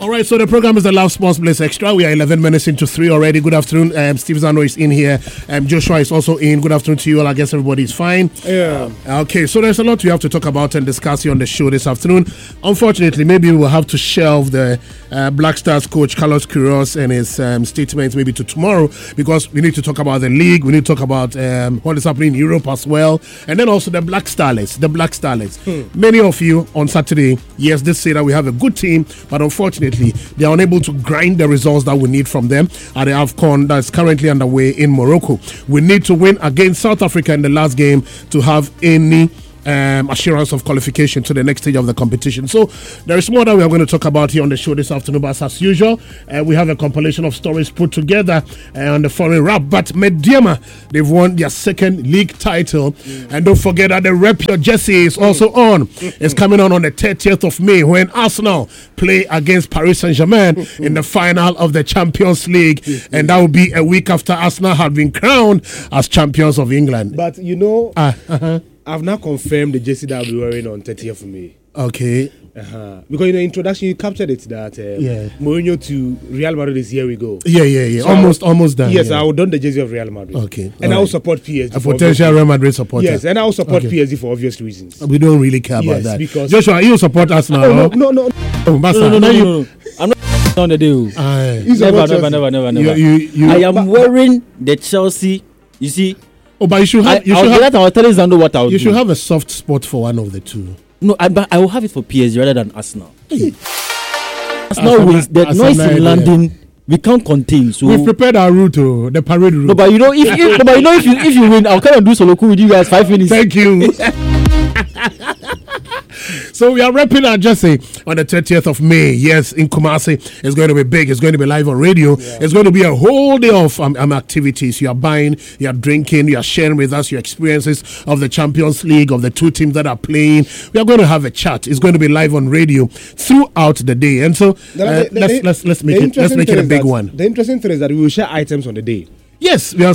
All right, so the program is the Love Sports Bliss Extra. We are 11 minutes into 3 already. Good afternoon. Steve Zano is in here. Joshua is also in. Good afternoon to you all. I guess everybody's fine. Yeah. Okay, so there's a lot we have to talk about and discuss here on the show this afternoon. Unfortunately, maybe we'll have to shelve the Black Stars coach Carlos Queiroz and his statements maybe to tomorrow, because we need to talk about the league. We need to talk about what is happening in Europe as well. And then also the Black Starlets. Many of you on Saturday, yes, they say that we have a good team, but unfortunately, they are unable to grind the results that we need from them at the AFCON that's currently underway in Morocco. We need to win against South Africa in the last game to have any assurance of qualification to the next stage of the competition. So there is more that we are going to talk about here on the show this afternoon, but as usual, we have a compilation of stories put together on the foreign wrap. But Mediama, they've won their second league title, and don't forget that the Rep Your Jersey is also on. It's coming on the 30th of May when Arsenal play against Paris Saint-Germain in the final of the Champions League, and that will be a week after Arsenal had been crowned as champions of England. But you know, I've now confirmed the jersey that I'll be wearing on 30th of May. Okay. Because in the introduction you captured it that Mourinho to Real Madrid is here we go. Yeah. So almost done. Yes, I will don the jersey of Real Madrid. Okay. And I will support PSG. A potential Real Madrid supporter. Yes, and I will support PSG for obvious reasons. We don't really care about that. Because Joshua, you support us now? No. No. I'm not on the deal. Never. I am wearing the Chelsea. You see. Oh, but you should have. I will tell Zando what I will do. You should have a soft spot for one of the two. No, I will have it for PSG rather than Arsenal. Arsenal wins. The noise in London, we can't contain. So we've prepared our route, the parade route. No, but you know, if you win, I'll come and do Soloku with you guys 5 minutes. Thank you. So we are wrapping our jersey on the 30th of May. Yes, in Kumasi. It's going to be big. It's going to be live on radio. Yeah. It's going to be a whole day of activities. You are buying, you are drinking, you are sharing with us your experiences of the Champions League, of the two teams that are playing. We are going to have a chat. It's going to be live on radio throughout the day. And so let's make it a big one. The interesting thing is that we will share items on the day. Yes, we are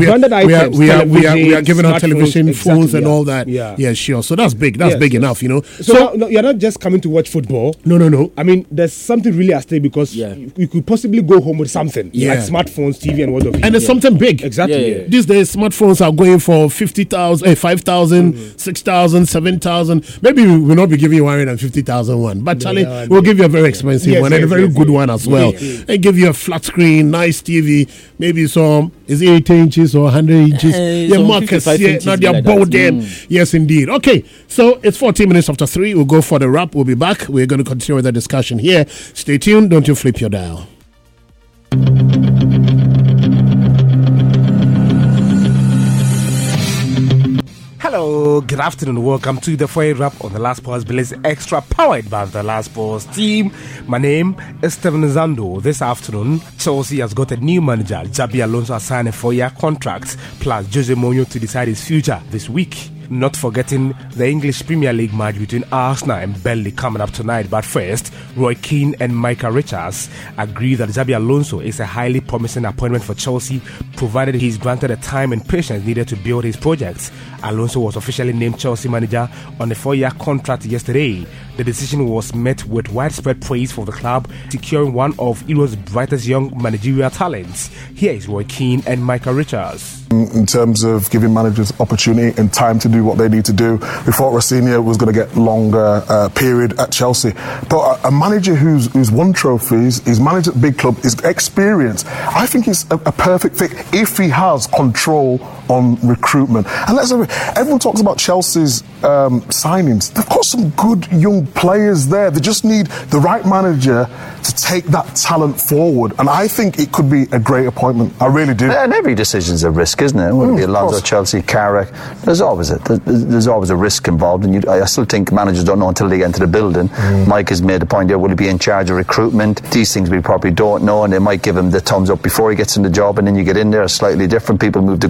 giving out television, phones, and all that. Yeah, sure. So that's big. That's big enough, you know. So no, you're not just coming to watch football. No. I mean, there's something really at stake because you could possibly go home with something like smartphones, TV, and what of it. And it's something big. Exactly. These days, smartphones are going for 50,000, 5,000, 6,000, 7,000. Maybe we will not be giving you 150,000 one, but Charlie, we'll give you a very expensive one and a very good one as well. And give you a flat screen, nice TV, maybe some. Is it 80 inches or 100 inches? Yeah, Marcus, now they're bold in. Yes, indeed. Okay, so it's 14 minutes after 3. We'll go for the wrap. We'll be back. We're going to continue with the discussion here. Stay tuned. Don't you flip your dial. Hello, good afternoon. Welcome to the Foyer Wrap on the Last Sports Bliss Extra, powered by the Last Sports team. My name is Steven Zando. This afternoon, Chelsea has got a new manager. Xabi Alonso has signed a 4-year contract, plus Jose Mourinho to decide his future this week. Not forgetting the English Premier League match between Arsenal and Burnley coming up tonight. But first, Roy Keane and Micah Richards agree that Xabi Alonso is a highly promising appointment for Chelsea, provided he's granted the time and patience needed to build his projects. Alonso was officially named Chelsea manager on a 4-year contract yesterday. The decision was met with widespread praise for the club, securing one of Europe's brightest young managerial talents. Here is Roy Keane and Micah Richards. In terms of giving managers opportunity and time to do what they need to do, we thought Rossini was going to get longer period at Chelsea. But a manager who's won trophies, he's managed at big club, is experienced. I think he's a perfect fit if he has control on recruitment. And everyone talks about Chelsea's signings. They've got some good young players there. They just need the right manager to take that talent forward. And I think it could be a great appointment. I really do. And every decision's a risk, isn't it? Whether it be Alonso, Chelsea, Carrick, there's always a risk involved. And I still think managers don't know until they get into the building. Mike has made the point there, will he be in charge of recruitment? These things we probably don't know, and they might give him the thumbs up before he gets in the job, and then you get in there, it's slightly different. People move the goalposts.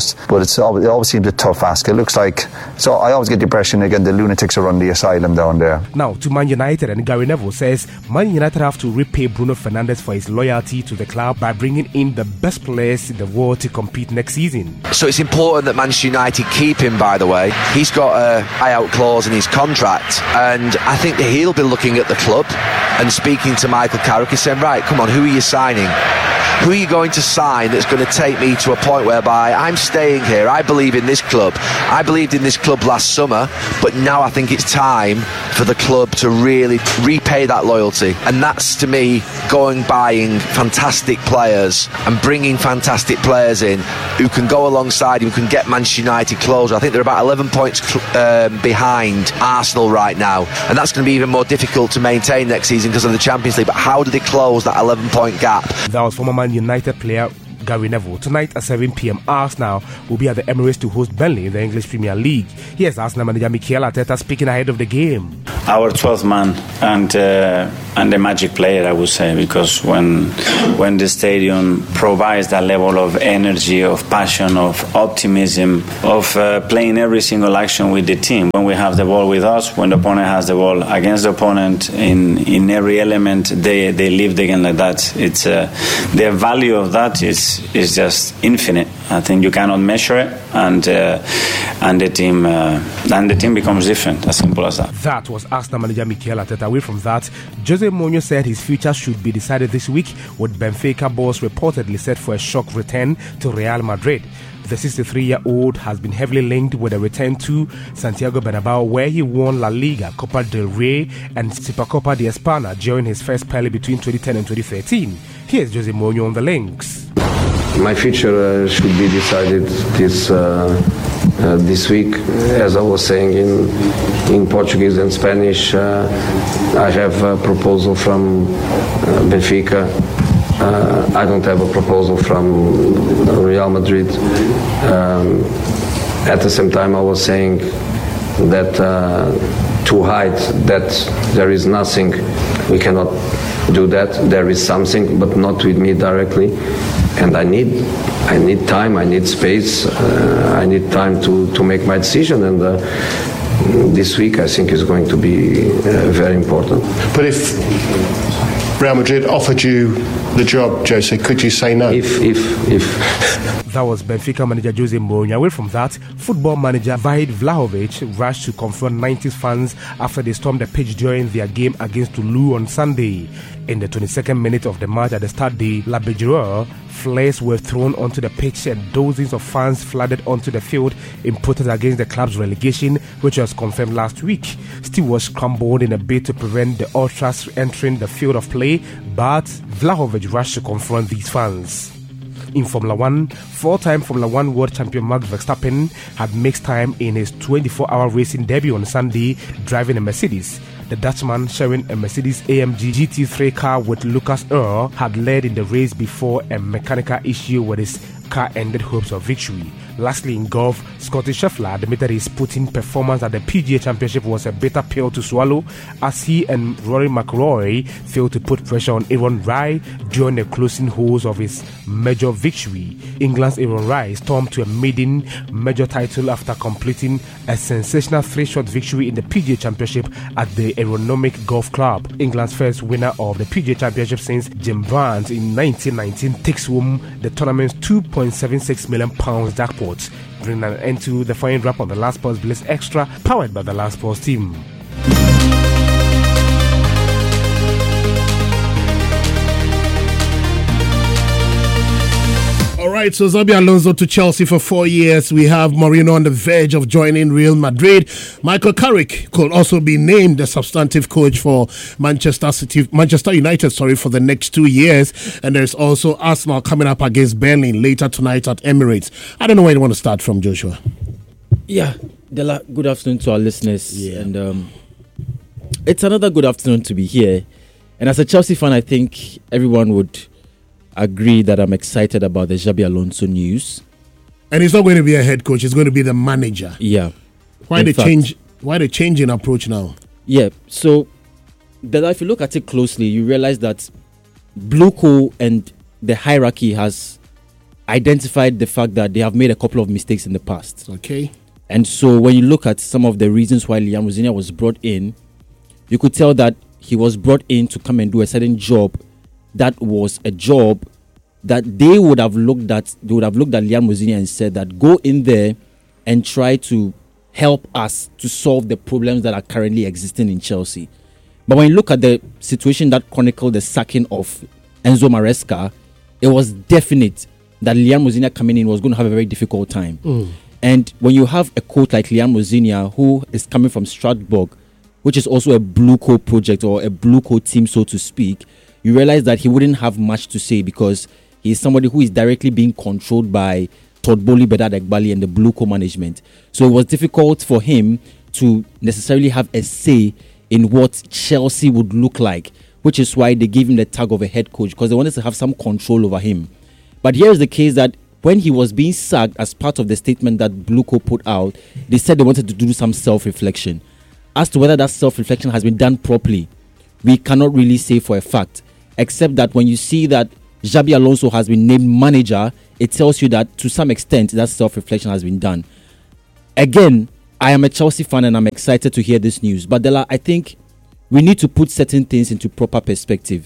post, but it always seems a tough ask. It looks like, so I always get the impression again the lunatics are on the asylum down there. Now to Man United, and Gary Neville says Man United have to repay Bruno Fernandes for his loyalty to the club by bringing in the best players in the world to compete next season. So it's important that Manchester United keep him, by the way. He's got a buyout clause in his contract, and I think that he'll be looking at the club and speaking to Michael Carrick and saying, right, come on, who are you signing? Who are you going to sign that's going to take me to a point whereby I'm staying here? I believe in this club. I believed in this club last summer, but now I think it's time for the club to really repay that loyalty. And that's, to me, buying fantastic players and bringing fantastic players in who can go alongside, who can get Manchester United closer. I think they're about 11 points behind Arsenal right now, and that's going to be even more difficult to maintain next season because of the Champions League. But how do they close that 11-point gap? That was former Man United player Gary Neville. Tonight at 7 p.m. Arsenal will be at the Emirates to host Burnley in the English Premier League. Here's Arsenal manager Mikel Arteta speaking ahead of the game. Our 12th man and the magic player, I would say, because when the stadium provides that level of energy, of passion, of optimism, of playing every single action with the team. When we have the ball with us, when the opponent has the ball against the opponent, in every element, they live the game like that. It's the value of that is just infinite. I think you cannot measure it, and the team becomes different. As simple as that. That was Arsenal manager Mikel Arteta. Away from that, Jose Mourinho said his future should be decided this week, with Benfica boss reportedly set for a shock return to Real Madrid. The 63-year-old has been heavily linked with a return to Santiago Bernabeu, where he won La Liga, Copa del Rey and Supercopa de España during his first spell between 2010 and 2013. Here's Jose Mourinho on the links. My future should be decided this week. As I was saying in Portuguese and Spanish, I have a proposal from Benfica. I don't have a proposal from Real Madrid. At the same time, I was saying that to hide that there is nothing, we cannot do that. There is something, but not with me directly. And I need time, I need space, I need time to make my decision. And this week, I think, is going to be very important. But if Real Madrid offered you the job, Jose, could you say no? If That was Benfica manager Jose Mourinho. Away from that, football manager Vahid Vlahovic rushed to confront 90s fans after they stormed the pitch during their game against Toulouse on Sunday. In the 22nd minute of the match at the Stade de la Béjoueur, flares were thrown onto the pitch and dozens of fans flooded onto the field in protest against the club's relegation, which was confirmed last week. Stewards scrambled in a bid to prevent the ultras entering the field of play, but Vlahovic rushed to confront these fans. In Formula 1, four-time Formula 1 world champion Max Verstappen had mixed time in his 24-hour racing debut on Sunday, driving a Mercedes. The Dutchman, sharing a Mercedes AMG GT3 car with Lucas Earl, had led in the race before a mechanical issue with his car ended hopes of victory. Lastly, in golf, Scottie Scheffler admitted his putting performance at the PGA Championship was a bitter pill to swallow, as he and Rory McIlroy failed to put pressure on Aaron Rai during the closing holes of his major victory. England's Aaron Rai stormed to a maiden major title after completing a sensational 3-shot victory in the PGA Championship at the Aeronomic Golf Club. England's first winner of the PGA Championship since Jim Barnes in 1919 takes home the tournament's £2.76 million jackpot, bringing an end to the final wrap on the Last Sports Blitz Extra, powered by the Last Sports team. All right, so Xabi Alonso to Chelsea for 4 years. We have Mourinho on the verge of joining Real Madrid. Michael Carrick could also be named the substantive coach for Manchester United, for the next 2 years. And there's also Arsenal coming up against Burnley later tonight at Emirates. I don't know where you want to start from, Joshua. Yeah, good afternoon to our listeners. Yeah. And it's another good afternoon to be here. And as a Chelsea fan, I think everyone would agree that I'm excited about the Xabi Alonso news. And he's not going to be a head coach, he's going to be the manager. Yeah. Why the change in approach now? Yeah, so if you look at it closely, you realize that Bluco and the hierarchy has identified the fact that they have made a couple of mistakes in the past. Okay. And so when you look at some of the reasons why Liam Rosinia was brought in, you could tell that he was brought in to come and do a certain job that was a job that they would have looked at Liam Rosinia and said that go in there and try to help us to solve the problems that are currently existing in Chelsea. But when you look at the situation that chronicled the sacking of Enzo Maresca, it was definite that Liam Rosinia coming in was going to have a very difficult time. And when you have a coach like Liam Rosinia, who is coming from Strasbourg, which is also a Blue Coat project or a Blue Coat team, so to speak, you realize that he wouldn't have much to say because he is somebody who is directly being controlled by Todd Bowley, Bedard Egbali, and the Blue Coat management. So it was difficult for him to necessarily have a say in what Chelsea would look like, which is why they gave him the tag of a head coach, because they wanted to have some control over him. But here is the case that when he was being sacked, as part of the statement that Blue Coat put out, they said they wanted to do some self-reflection. As to whether that self-reflection has been done properly, we cannot really say for a fact, except that when you see that Xabi Alonso has been named manager, it tells you that to some extent that self-reflection has been done. Again, I am a Chelsea fan and I'm excited to hear this news. But Dela, I think we need to put certain things into proper perspective.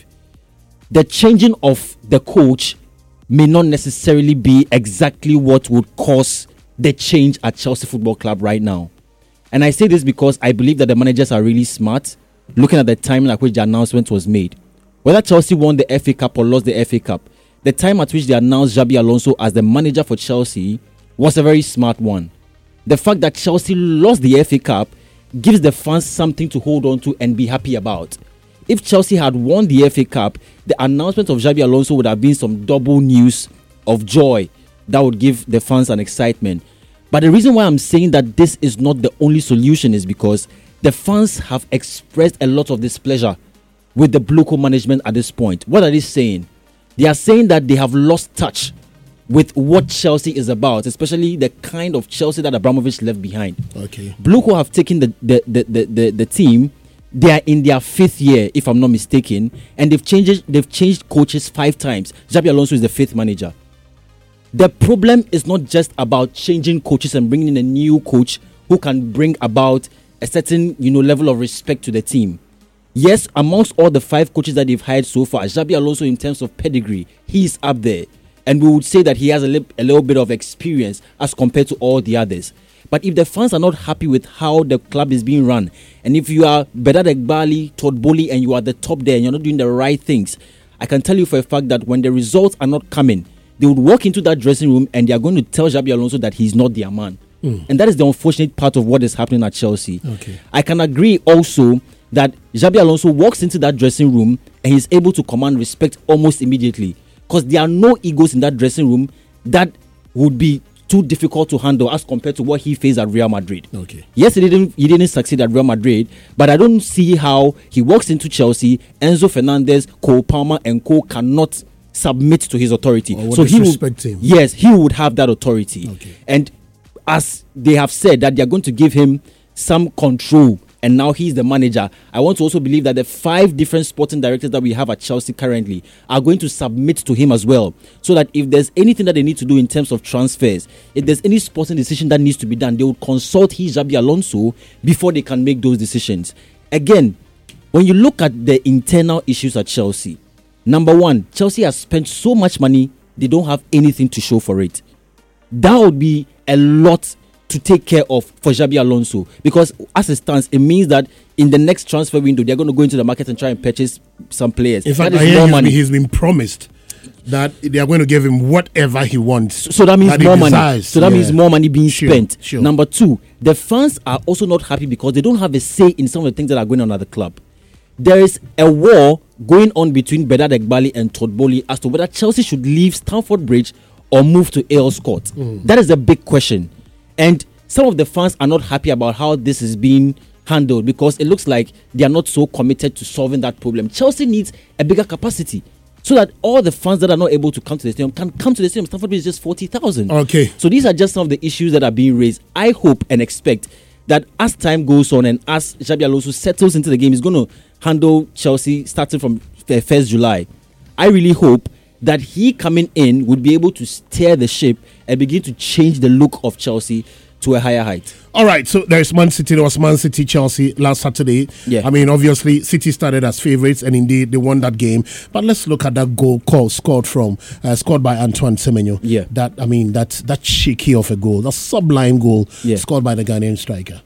The changing of the coach may not necessarily be exactly what would cause the change at Chelsea Football Club right now. And I say this because I believe that the managers are really smart, looking at the time at which the announcement was made. Whether Chelsea won the FA Cup or lost the FA Cup, the time at which they announced Xabi Alonso as the manager for Chelsea was a very smart one. The fact that Chelsea lost the FA Cup gives the fans something to hold on to and be happy about. If Chelsea had won the FA Cup, the announcement of Xabi Alonso would have been some double news of joy that would give the fans an excitement. But the reason why I'm saying that this is not the only solution is because the fans have expressed a lot of displeasure with the Blue Coat management at this point. What are they saying? They are saying that they have lost touch with what Chelsea is about, especially the kind of Chelsea that Abramovich left behind. Okay. Blue Coat have taken the team. They are in their 5th year, if I'm not mistaken, and they've changed coaches 5 times. Xabi Alonso is the 5th manager. The problem is not just about changing coaches and bringing in a new coach who can bring about a certain level of respect to the team. Yes, amongst all the 5 coaches that they've hired so far, Xabi Alonso, in terms of pedigree, he's up there. And we would say that he has a little bit of experience as compared to all the others. But if the fans are not happy with how the club is being run, and if you are Bedard Egbali, Todd Bowley, and you are the top there and you're not doing the right things, I can tell you for a fact that when the results are not coming, they would walk into that dressing room and they are going to tell Xabi Alonso that he's not their man. And that is the unfortunate part of what is happening at Chelsea. Okay. I can agree also that Xabi Alonso walks into that dressing room and he's able to command respect almost immediately, because there are no egos in that dressing room that would be too difficult to handle as compared to what he faced at Real Madrid. Okay. Yes, he didn't succeed at Real Madrid, but I don't see how he walks into Chelsea, Enzo Fernandez, Cole Palmer, and Co cannot submit to his authority. So he would, him. Yes, he would have that authority. Okay. And as they have said that they are going to give him some control, and now he's the manager, I want to also believe that the 5 different sporting directors that we have at Chelsea currently are going to submit to him as well, so that if there's anything that they need to do in terms of transfers, if there's any sporting decision that needs to be done, they will consult Xabi Alonso before they can make those decisions. Again, when you look at the internal issues at Chelsea, number 1, Chelsea has spent so much money, they don't have anything to show for it. That would be a lot to take care of for Xabi Alonso, because as it stands, it means that in the next transfer window, they're going to go into the market and try and purchase some players. In fact, he's been promised that they are going to give him whatever he wants. So that means more money. Desires. So that means more money being spent. Sure. Number 2, the fans are also not happy because they don't have a say in some of the things that are going on at the club. There is a war going on between Bedard Egbali and Todd Bowley as to whether Chelsea should leave Stamford Bridge or move to Earls Court. That is a big question. And some of the fans are not happy about how this is being handled, because it looks like they are not so committed to solving that problem. Chelsea needs a bigger capacity so that all the fans that are not able to come to the stadium can come to the stadium. Stamford Bridge is just 40,000. Okay. So these are just some of the issues that are being raised. I hope and expect that as time goes on and as Xabi Alonso settles into the game, he's going to handle Chelsea starting from 1st July. I really hope that he coming in would be able to steer the ship and begin to change the look of Chelsea to a higher height. All right, so there's Man City. There was Man City Chelsea last Saturday. Yeah. I mean, obviously, City started as favourites, and indeed they won that game. But let's look at that goal scored by Antoine Semenyo. Yeah. That cheeky of a goal, that sublime goal scored by the Ghanaian striker.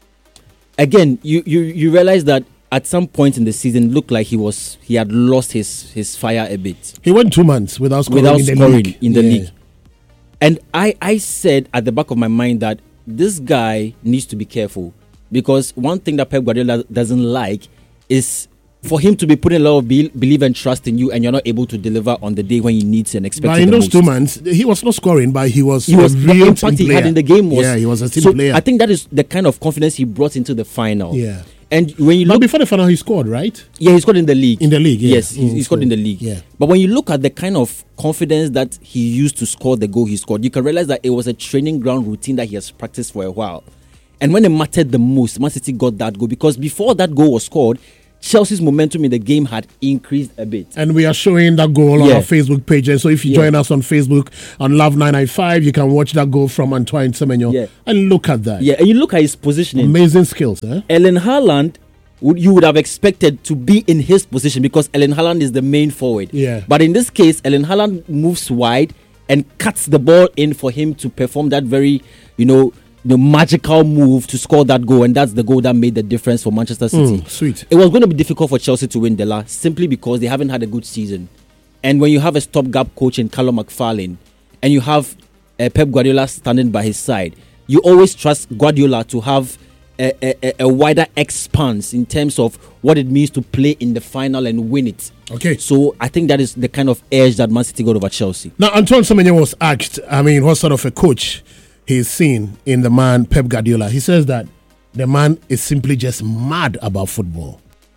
Again, you realize that at some point in the season, it looked like he had lost his fire a bit. He went 2 months without scoring in the league. And I said at the back of my mind that this guy needs to be careful, because one thing that Pep Guardiola doesn't like is for him to be putting a lot of belief and trust in you, and you're not able to deliver on the day when he needs and expects. But in those 2 months, he was not scoring, but he was the impact he had in the game was. Yeah, he was a team player. I think that is the kind of confidence he brought into the final. Yeah. And when you but before the final, he scored, right? Yeah, he scored in the league. In the league, yeah. Yes, he scored in the league. Yeah. But when you look at the kind of confidence that he used to score the goal he scored, you can realize that it was a training ground routine that he has practiced for a while. And when it mattered the most, Man City got that goal, because before that goal was scored, Chelsea's momentum in the game had increased a bit. And we are showing that goal on our Facebook page. And so if you join us on Facebook on Love 995, you can watch that goal from Antoine Semenyo. Yeah. And look at that. Yeah, and you look at his positioning. Amazing skills, eh? Erling Haaland, you would have expected to be in his position, because Erling Haaland is the main forward. Yeah. But in this case, Erling Haaland moves wide and cuts the ball in for him to perform that very, the magical move to score that goal, and that's the goal that made the difference for Manchester City. Sweet. It was going to be difficult for Chelsea to win Dela, simply because they haven't had a good season. And when you have a stopgap coach in Callum McFarlane, and you have Pep Guardiola standing by his side, you always trust Guardiola to have a wider expanse in terms of what it means to play in the final and win it. Okay. So I think that is the kind of edge that Man City got over Chelsea. Now, Antoine Semenyo was asked, what sort of a coach he's seen in the man Pep Guardiola. He says that the man is simply just mad about football.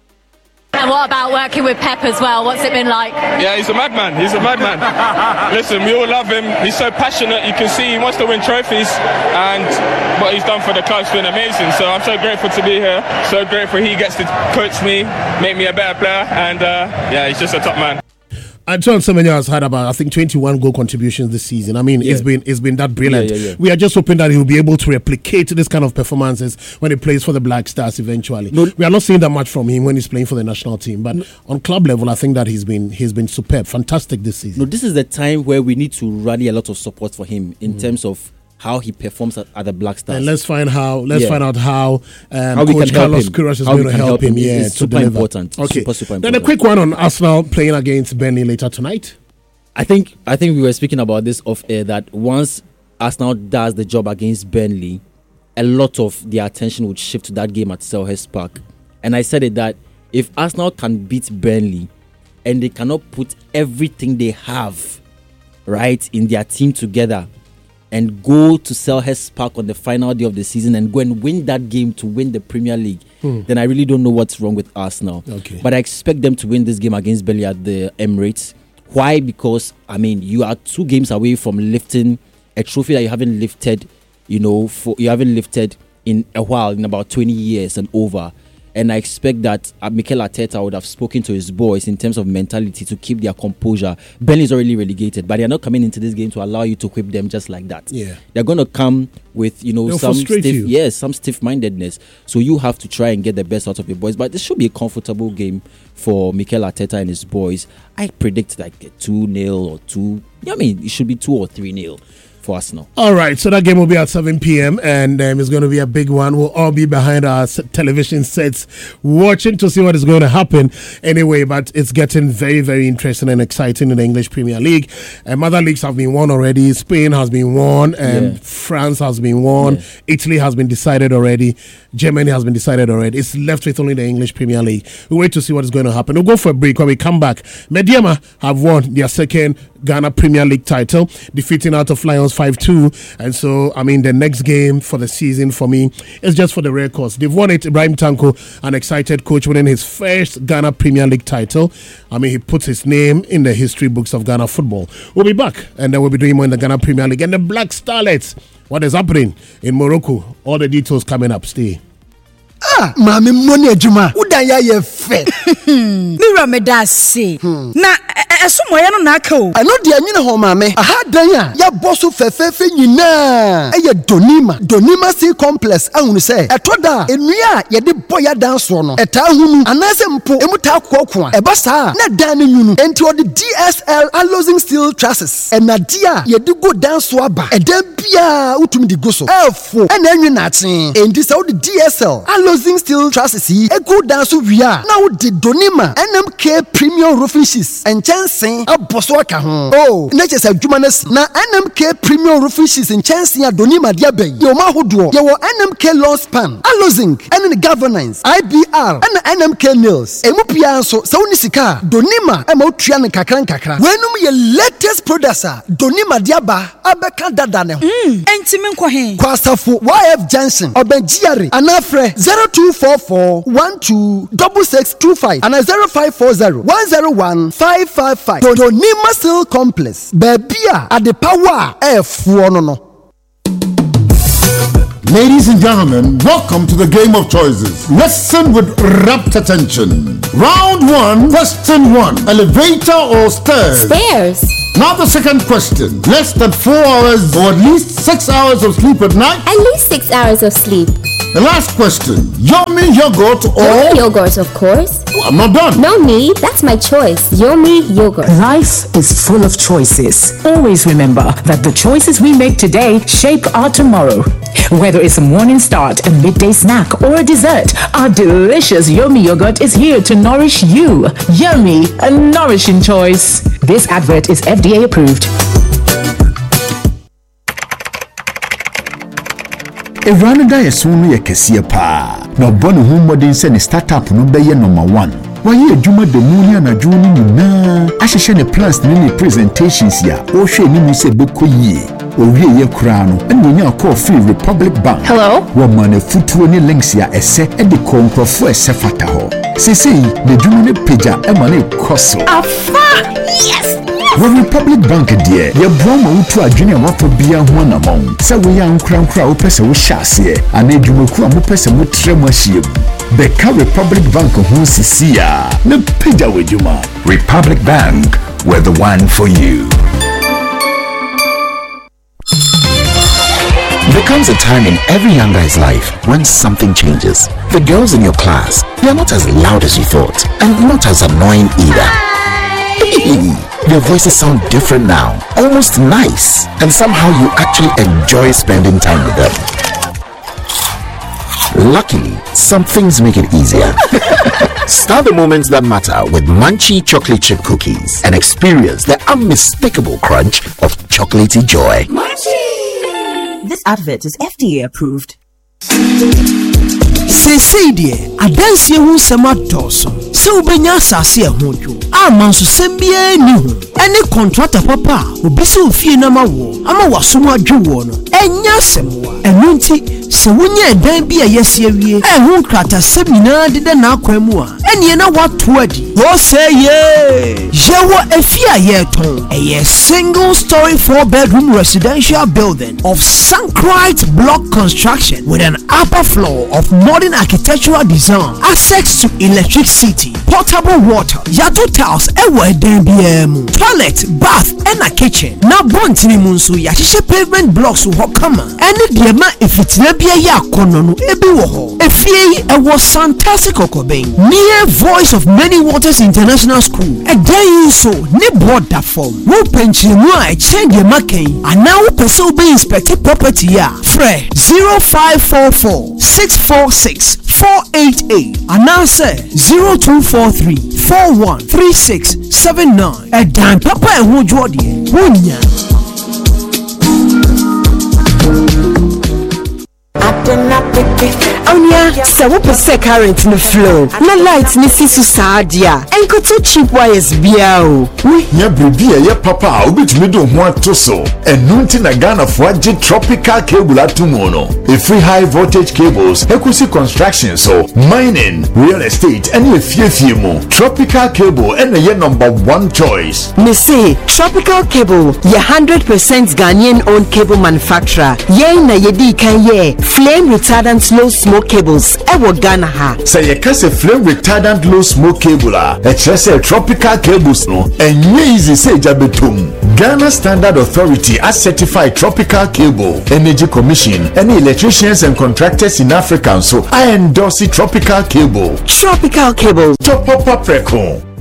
And what about working with Pep as well? What's it been like? Yeah, he's a madman. He's a madman. Listen, we all love him. He's so passionate. You can see he wants to win trophies, and what he's done for the club's been amazing. So I'm so grateful to be here. So grateful he gets to coach me, make me a better player, and he's just a top man. Antoine Semenyo has had about, I think, 21 goal contributions this season. I mean, it's been that brilliant. Yeah. We are just hoping that he will be able to replicate this kind of performances when he plays for the Black Stars eventually. No, we are not seeing that much from him when he's playing for the national team, but on club level, I think that he's been superb, fantastic this season. No, this is the time where we need to rally a lot of support for him in terms of how he performs at the Black Stars. And let's find out how Coach Carlos Queiroz is going to help him. It's super important. Okay. Super important. Then a quick one on Arsenal playing against Burnley later tonight. I think we were speaking about this off air, that once Arsenal does the job against Burnley, a lot of the attention would shift to that game at Selhurst Park. And I said it that if Arsenal can beat Burnley and they cannot put everything they have right in their team together and go to Selhurst Park on the final day of the season and go and win that game to win the Premier League, then I really don't know what's wrong with Arsenal. Okay. But I expect them to win this game against Burnley at the Emirates. Why? Because, you are 2 games away from lifting a trophy that you haven't lifted, in a while, in about 20 years and over. And I expect that Mikel Arteta would have spoken to his boys in terms of mentality to keep their composure. Burnley is already relegated, but they are not coming into this game to allow you to whip them just like that. Yeah. They're going to come with, some stiff-mindedness. So you have to try and get the best out of your boys. But this should be a comfortable game for Mikel Arteta and his boys. I predict like a 2-0 or 2. It should be 2 or 3-0. For Arsenal. All right, so that game will be at 7 p.m. and it's going to be a big one. We'll all be behind our television sets watching to see what is going to happen anyway, but it's getting very, very interesting and exciting in the English Premier League. Other leagues have been won already. Spain has been won, and France has been won. Italy has been decided already. Germany has been decided already. It's left with only the English Premier League. We'll wait to see what is going to happen. We'll go for a break. When we come back, Mediama have won their second Ghana Premier League title, defeating Out of Lions 5-2. And so, the next game for the season for me is just for the records. They've won it. Ibrahim Tanko, an excited coach, winning his first Ghana Premier League title. He puts his name in the history books of Ghana football. We'll be back, and then we'll be doing more in the Ghana Premier League. And the Black Starlets, what is happening in Morocco? All the details coming up. Stay. Mami money ejuma udanya ye fe. Mira me da say. Na esumoye no na aka o. Ano de anyine ho maame. Aha dan a ya boso fefefe nyina. Eye Donima Sea Complex ahunu se. Etoda enua ye de boya dan so no. Eta hunu anase mpo emuta kokko a. Eba saa na dan ne nyunu. Enti odi DSL Alloying Steel Trusses. Enadia ye de go dan so aba. Edan bia utumi di go so. Efo ena enwe na aten. Enti se odi DSL Alloying Steel Trusses yi ego dan so wia. Na odi Donima NMK Premium Roofing Sheets. Enchansen aboso aka ho. Oh, na chese adwuma na si. Na NMK Premium Roofing Sheets enchansen Donima dia bay. Ye ma hodo. Ye wo NMK Lawn Span. Alloying ene governance IBR ene NMK Nails. Emu pia so se woni sika Donima e ma otua ne kakra. Wenum ye latest products Donima dia ba abeka dada ne ho. Enti me nkɔ he. Kwasafo YF Junction Obenjiare anafre 0244126625 and 0540101555. Donima Steel Complex. Babia at the power F1 no. Ladies and gentlemen, welcome to the game of choices. Listen with rapt attention. Round 1, question 1. Elevator or stairs? Stairs. Now the second question. Less than 4 hours or at least 6 hours of sleep at night? At least 6 hours of sleep. The last question. Yomi yogurt or... Yomi yogurt, of course. I'm not done. No need. That's my choice. Yomi yogurt. Life is full of choices. Always remember that the choices we make today shape our tomorrow. Whether it's a morning start, a midday snack, or a dessert, our delicious Yomi yogurt is here to nourish you. Yomi, a nourishing choice. This advert is FDA approved. Evanida Yasunu Yakesia Pa. No bonne whom modern send a startup no be number 1. Why you Juma the Munia na Juni na? I should share the plans in presentations ya. Or share me say Boko ye. Or ye crown. And when you call free Republic Bank. Hello? Woman a futuoni links ya esse and the conquer for a sefataho. See, the Jumane Pija Emane Koso. Afa! Yes! When Republic Bank dear, your Brahma to a junior water beer one among. So we young crown crowd person with chassis, and a Jumuku and person with tremorship. Beka Republic Bank of Hunsisia, no pija with Juma. Republic Bank, we're the one for you. There comes a time in every young guy's life when something changes. The girls in your class, they are not as loud as you thought, and not as annoying either. Your voices sound different now, almost nice, and somehow you actually enjoy spending time with them. Luckily, some things make it easier. Start the moments that matter with Munchie chocolate chip cookies and experience the unmistakable crunch of chocolatey joy. Munchie! This advert is FDA approved. Say dear, adansi hu sema doso. Se ubenya asase ehunjo. Amanso sembie ni hu. Ene contractor papa, obisi ofie na mawo. Ama wasomo adwo no. Enya semwa. Enu nti se wonye edan bi ayesi awie. Ehun krata semina de na akwemu a. Ene na watu adi. Wo say ye. Jewo efie ayeton. A single story 4-bedroom residential building of Sankrite block construction with an upper floor of modern architectural design, access to electricity, portable water, yado tiles, ewe denbiemu, toilet, bath, and a kitchen. Na bontini munsu ya shishe pavement blocks hokama. Any diema if it's nebia ya kononu ebi woho. Efie ewo fantastic okobeng. Near Voice of Many Waters International School. A day so ne board that form. Wo penchi mwa e change maken. And now person be inspected property ya. Fre 0544 646 488 and now say 0243 413679. A damn papa and who Jordi Wunya. Onya, so what percent current no flow? No lights ni sisu saadia. Enko to cheap wires biao. We nya bribia ye papa obitumi do ho atoso. Enunti na Ghana for tropical cable atumono. A free high voltage cables, ekusi construction so mining, real estate and ye fie mo. Tropical cable and ye number 1 choice. Me say Tropical Cable, ye 100% Ghanaian owned cable manufacturer. Ye na ye di kan ye flame retardant low smoke smoke cables ewo Ghana ha. Say you can say flame retardant low smoke cable a tropical cables no and easy say jabetum. Ghana Standard Authority has certified tropical cable. Energy Commission, any electricians and contractors in Africa, so I endorse tropical cable. Tropical cable. Top up record.